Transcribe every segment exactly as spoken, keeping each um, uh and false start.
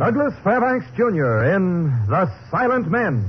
Douglas Fairbanks, Junior in The Silent Men.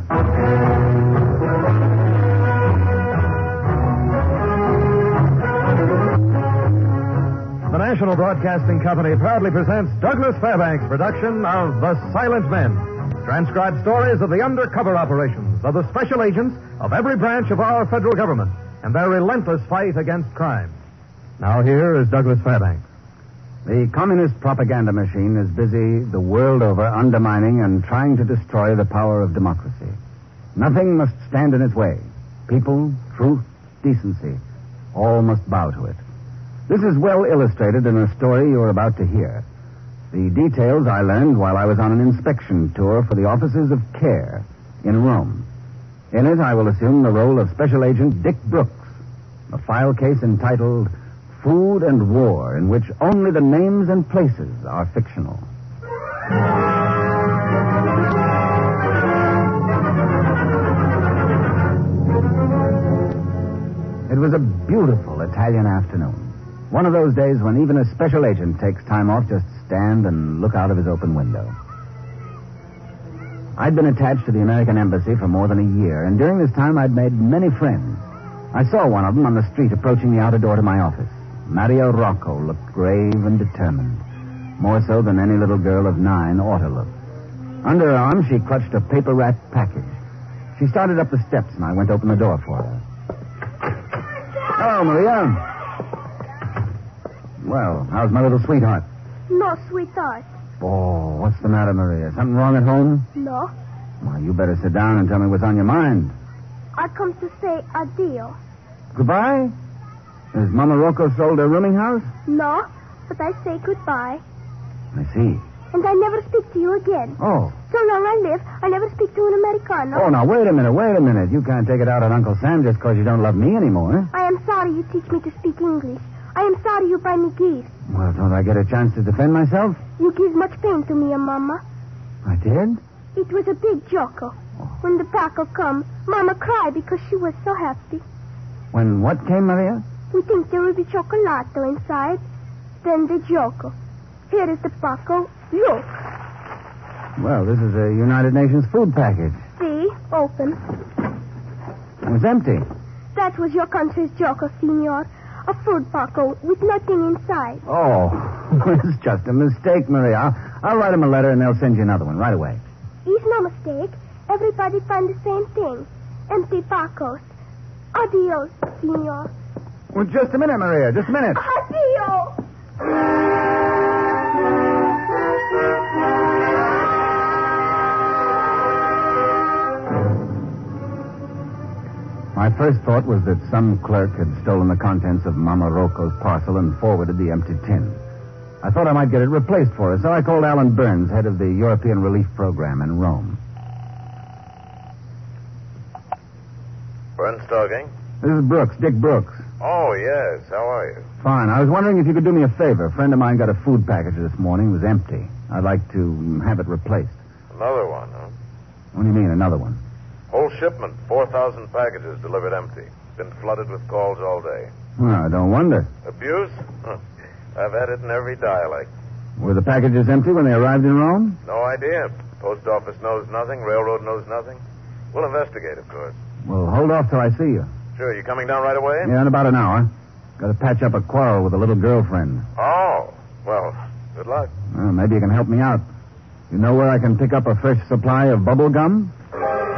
The National Broadcasting Company proudly presents Douglas Fairbanks' production of The Silent Men. Transcribed stories of the undercover operations of the special agents of every branch of our federal government and their relentless fight against crime. Now here is Douglas Fairbanks. The communist propaganda machine is busy the world over undermining and trying to destroy the power of democracy. Nothing must stand in its way. People, truth, decency, all must bow to it. This is well illustrated in a story you're about to hear. The details I learned while I was on an inspection tour for the offices of CARE in Rome. In it, I will assume the role of Special Agent Dick Brooks, a file case entitled Food and War, in which only the names and places are fictional. It was a beautiful Italian afternoon. One of those days when even a special agent takes time off just to stand and look out of his open window. I'd been attached to the American Embassy for more than a year, and during this time I'd made many friends. I saw one of them on the street approaching the outer door to my office. Maria Rocco looked grave and determined, more so than any little girl of nine ought to look. Under her arm, she clutched a paper-wrapped package. She started up the steps, and I went to open the door for her. Hello, Maria. Well, how's my little sweetheart? No, sweetheart. Oh, what's the matter, Maria? Something wrong at home? No. Well, you better sit down and tell me what's on your mind. I come to say adio. Goodbye? Has Mama Rocco sold her rooming house? No, but I say goodbye. I see. And I never speak to you again. Oh. So long I live, I never speak to an Americano. Oh, now, wait a minute, wait a minute. You can't take it out on Uncle Sam just because you don't love me anymore. I am sorry you teach me to speak English. I am sorry you buy me gifts. Well, don't I get a chance to defend myself? You give much pain to me and Mama. I did? It was a big joke. When the Paco come, Mama cried because she was so happy. When what came, Maria? We think there will be chocolato inside. Then the joke. Here is the Paco. Look. Well, this is a United Nations food package. See? Open. It was empty. That was your country's joke, senor. A food Paco with nothing inside. Oh, it's just a mistake, Maria. I'll, I'll write them a letter and they'll send you another one right away. It's no mistake. Everybody find the same thing. Empty Pacos. Adios, senor. Well, just a minute, Maria. Just a minute. Adios. My first thought was that some clerk had stolen the contents of Mama Rocco's parcel and forwarded the empty tin. I thought I might get it replaced for her, so I called Alan Burns, head of the European Relief Program in Rome. Burns talking. This is Brooks, Dick Brooks. Oh, yes. How are you? Fine. I was wondering if you could do me a favor. A friend of mine got a food package this morning. It was empty. I'd like to have it replaced. Another one, huh? What do you mean, another one? Whole shipment, four thousand packages delivered empty. Been flooded with calls all day. Well, I don't wonder. Abuse? Huh. I've had it in every dialect. Were the packages empty when they arrived in Rome? No idea. Post office knows nothing. Railroad knows nothing. We'll investigate, of course. Well, hold off till I see you. Sure. You coming down right away? Yeah, in about an hour. Got to patch up a quarrel with a little girlfriend. Oh. Well, good luck. Well, maybe you can help me out. You know where I can pick up a fresh supply of bubble gum?